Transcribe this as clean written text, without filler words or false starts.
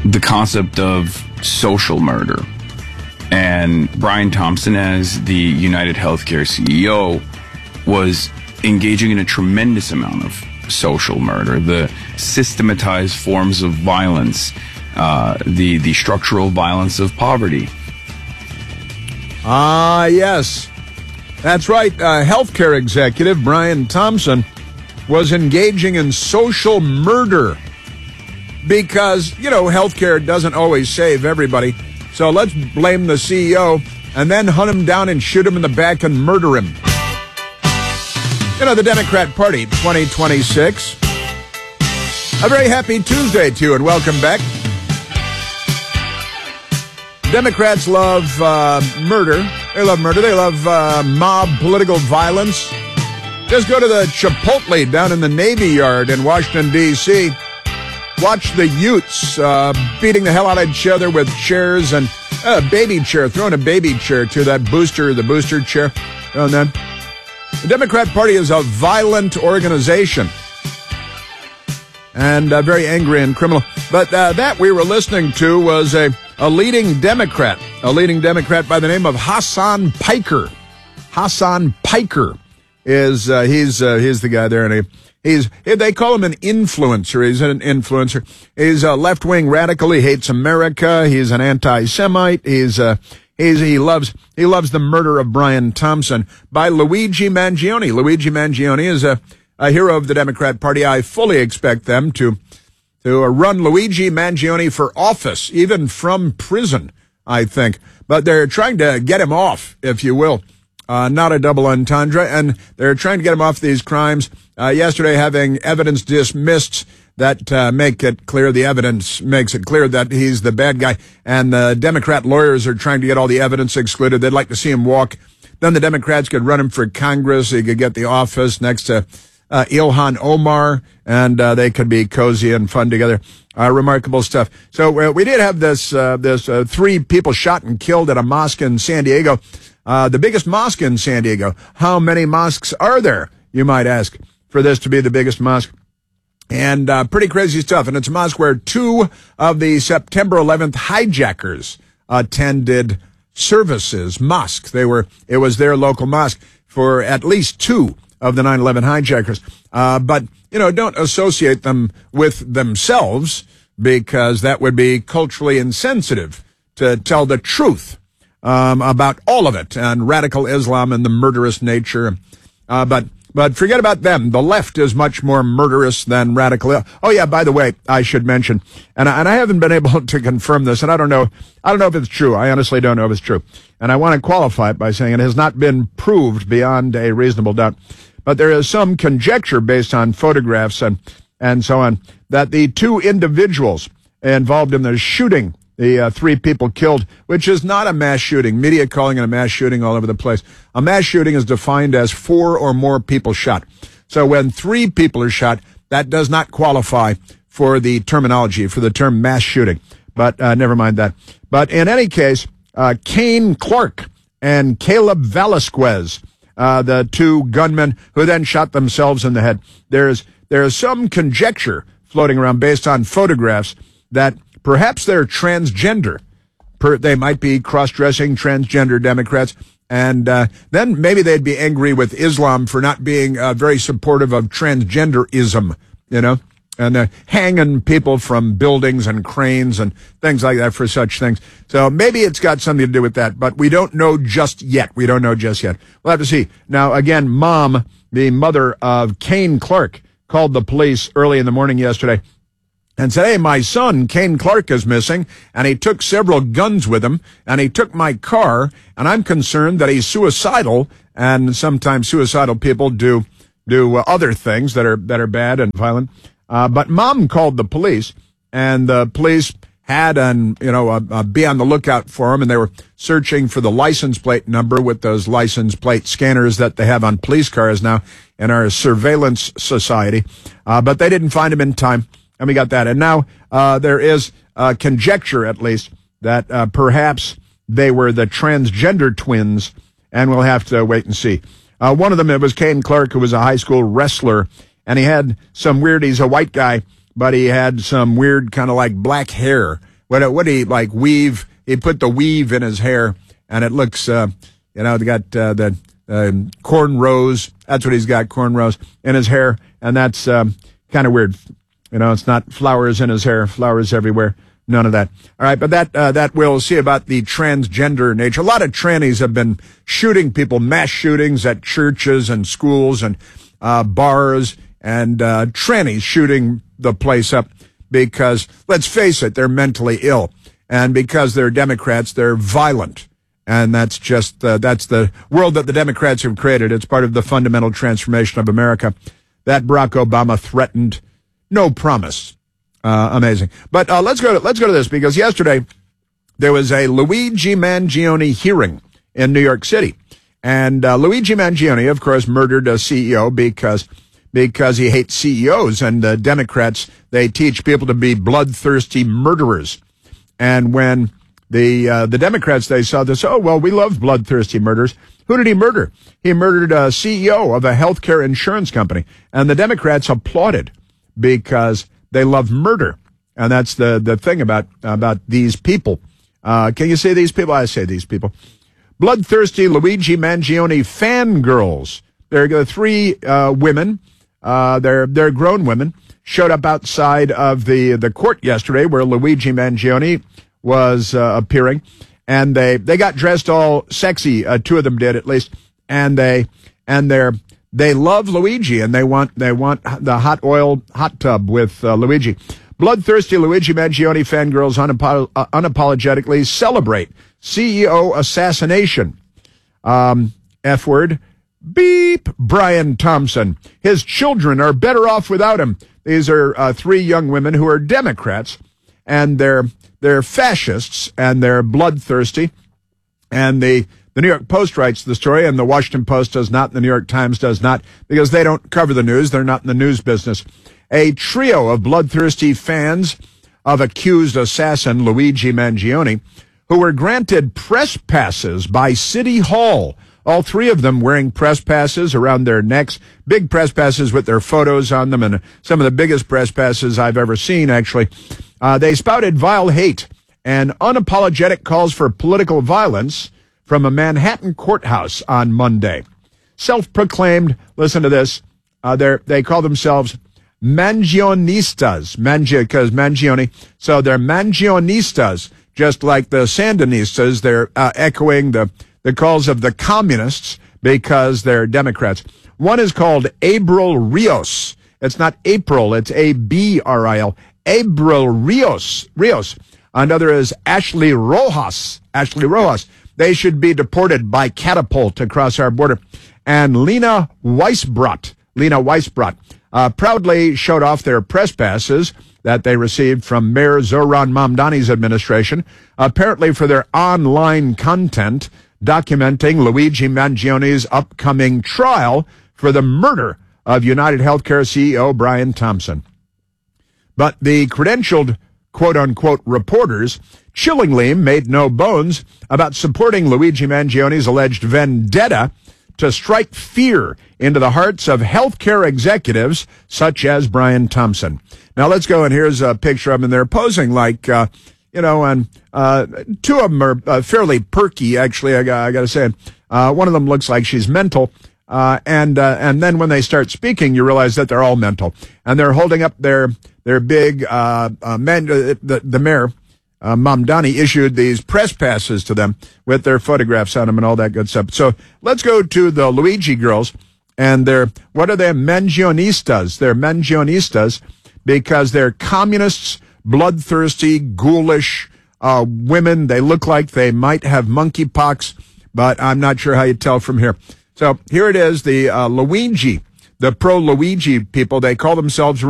the concept of social murder. And Brian Thompson, as the United Healthcare CEO, was engaging in a tremendous amount of social murder, the systematized forms of violence, the structural violence of poverty. Yes. That's right. Healthcare executive Brian Thompson was engaging in social murder because, healthcare doesn't always save everybody. So let's blame the CEO and then hunt him down and shoot him in the back and murder him. The Democrat Party 2026. A very happy Tuesday to you and welcome back. Democrats love murder. They love murder. They love mob political violence. Just go to the Chipotle down in the Navy Yard in Washington, D.C. Watch the Utes beating the hell out of each other with chairs and a baby chair, throwing a baby chair to the booster chair. And then the Democrat Party is a violent organization and very angry and criminal. But that we were listening to was a leading Democrat by the name of Hassan Piker. Hassan Piker is he's the guy there, and they call him an influencer. He's an influencer. He's a left-wing radical. He hates America. He's an anti-Semite. He loves the murder of Brian Thompson by Luigi Mangione. Luigi Mangione is a hero of the Democrat Party. I fully expect them to run Luigi Mangione for office, even from prison, I think. But they're trying to get him off, if you will. Not a double entendre. And they're trying to get him off these crimes. Yesterday, having evidence dismissed that make it clear, the evidence makes it clear that he's the bad guy. And the Democrat lawyers are trying to get all the evidence excluded. They'd like to see him walk. Then the Democrats could run him for Congress. He could get the office next to Ilhan Omar, and they could be cozy and fun together. Remarkable stuff. So we did have this 3 people shot and killed at a mosque in San Diego, the biggest mosque in San Diego. How many mosques are there, you might ask, for this to be the biggest mosque? And pretty crazy stuff. And it's a mosque where 2 of the September 11th hijackers attended services. Mosque. It was their local mosque for at least 2 of the 9/11 hijackers. But, don't associate them with themselves, because that would be culturally insensitive to tell the truth about all of it, and radical Islam and the murderous nature. But forget about them. The left is much more murderous than radical. Oh yeah, by the way, I should mention, and I haven't been able to confirm this, and I don't know if it's true. I honestly don't know if it's true. And I want to qualify it by saying it has not been proved beyond a reasonable doubt. But there is some conjecture based on photographs and so on that the 2 individuals involved in the shooting, the 3 people killed, which is not a mass shooting. Media calling it a mass shooting all over the place. A mass shooting is defined as 4 or more people shot. So when 3 people are shot, that does not qualify for the terminology, for the term mass shooting. But never mind that. But in any case, Kane Clark and Caleb Velasquez, the 2 gunmen who then shot themselves in the head. There is some conjecture floating around based on photographs that perhaps they're transgender. They might be cross-dressing transgender Democrats. And then maybe they'd be angry with Islam for not being very supportive of transgenderism, and hanging people from buildings and cranes and things like that for such things. So maybe it's got something to do with that, but we don't know just yet. We'll have to see. Now, again, Mom, the mother of Kane Clark, called the police early in the morning yesterday and said, "Hey, my son, Kane Clark, is missing, and he took several guns with him, and he took my car, and I'm concerned that he's suicidal, and sometimes suicidal people do other things that are bad and violent." But Mom called the police, and the police had be on the lookout for him, and they were searching for the license plate number with those license plate scanners that they have on police cars now in our surveillance society. But they didn't find him in time, and we got that. And now there is conjecture, at least, that perhaps they were the transgender twins, and we'll have to wait and see. One of them, it was Kane Clark, who was a high school wrestler, and he had some weird, he's a white guy, but he had some weird kind of like black hair What he like weave? He put the weave in his hair, and it looks, they got the cornrows. That's what he's got, cornrows in his hair, and that's kind of weird. It's not flowers in his hair, flowers everywhere. None of that. All right, but that we'll see about the transgender nature. A lot of trannies have been shooting people, mass shootings at churches and schools and bars, and trannies shooting the place up because, let's face it, they're mentally ill. And because they're Democrats, they're violent. And that's just, that's the world that the Democrats have created. It's part of the fundamental transformation of America that Barack Obama threatened. No promise. Amazing. But let's go to this, because yesterday there was a Luigi Mangione hearing in New York City. And Luigi Mangione, of course, murdered a CEO because he hates CEOs, and Democrats, they teach people to be bloodthirsty murderers. And when the Democrats, they saw this, oh, well, we love bloodthirsty murderers. Who did he murder? He murdered a CEO of a healthcare insurance company. And the Democrats applauded because they love murder. And that's the thing about these people. Can you say these people? I say these people. Bloodthirsty Luigi Mangione fangirls. There are three women. They're grown women. Showed up outside of the court yesterday where Luigi Mangione was appearing, and they got dressed all sexy. Two of them did, at least, and they love Luigi, and they want the hot tub with Luigi. Bloodthirsty Luigi Mangione fangirls unapologetically celebrate CEO assassination. F word. Beep. Brian Thompson. His children are better off without him. These are three young women who are Democrats, and they're fascists, and they're bloodthirsty. And the New York Post writes the story, and the Washington Post does not, and the New York Times does not, because they don't cover the news. They're not in the news business. A trio of bloodthirsty fans of accused assassin Luigi Mangione, who were granted press passes by City Hall. All three of them wearing press passes around their necks, big press passes with their photos on them, and some of the biggest press passes I've ever seen, actually. They spouted vile hate and unapologetic calls for political violence from a Manhattan courthouse on Monday. Self-proclaimed, listen to this, they call themselves Mangionistas, because Mangione, so they're Mangionistas, just like the Sandinistas. They're echoing the calls of the communists because they're Democrats. One is called Abril Rios. It's not April, it's A-B-R-I-L. Abril Rios. Another is Ashley Rojas. They should be deported by catapult across our border. And Lena Weisbrot, proudly showed off their press passes that they received from Mayor Zohran Mamdani's administration, apparently for their online content documenting Luigi Mangione's upcoming trial for the murder of United Healthcare CEO Brian Thompson. But the credentialed quote-unquote reporters chillingly made no bones about supporting Luigi Mangione's alleged vendetta to strike fear into the hearts of healthcare executives such as Brian Thompson. Now let's go, and here's a picture of them. They're posing like, and two of them are fairly perky, actually, I got to say. One of them looks like she's mental, and then when they start speaking, you realize that they're all mental. And they're holding up their big, the mayor, Mamdani, issued these press passes to them with their photographs on them and all that good stuff. So let's go to the Luigi girls, and what are they? Mangionistas. They're Mangionistas because they're communists, bloodthirsty, ghoulish women. They look like they might have monkeypox, but I'm not sure how you tell from here. So here it is, the Luigi, the pro-Luigi people. They call themselves